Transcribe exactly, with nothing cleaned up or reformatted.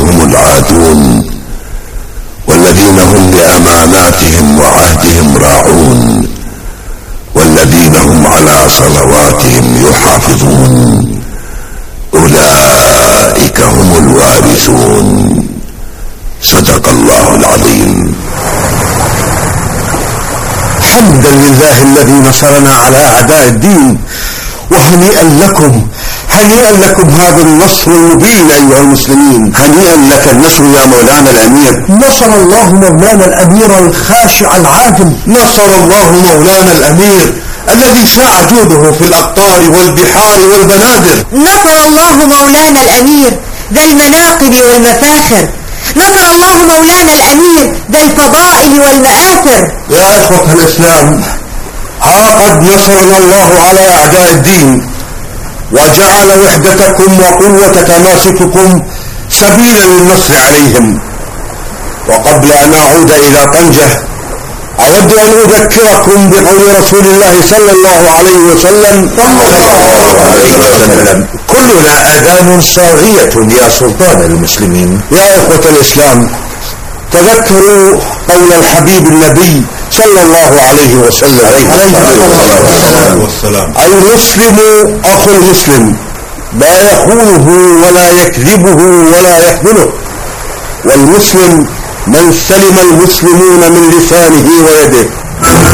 هم العادون والذين هم لأماناتهم وعهدهم راعون والذين هم على صلواتهم يحافظون أولئك هم الوارثون. صدق الله العظيم. حمدا لله الذي نصرنا على أعداء الدين، وهنيئا لكم هنيئا لكم هذا النصر المبين أيها المسلمين. هنيئا لك النصر يا مولانا الأمير. نصر الله مولانا الأمير الخاشع العادل. نصر الله مولانا الأمير الذي شاع جوده في الأقطار والبحار والبنادر. نصر الله مولانا الأمير ذا المناقب والمفاخر. نصر الله مولانا الأمير ذا الفضائل والمآثر. يا إخوة الإسلام، ها قد نصرنا الله على أعداء الدين وجعل وحدتكم وقوة تماسككم سبيلا للنصر عليهم. وقبل أن أعود إلى طنجة أود أن أذكركم بقول رسول الله صلى الله عليه وسلم كلنا أذان صاغية يا سلطان المسلمين. يا إخوة الإسلام، تذكروا قول الحبيب النبي صلى الله عليه وسلم المسلم أخو المسلم لا يخونه ولا يكذبه ولا يخذله، والمسلم من سلم المسلمون من لسانه ويده.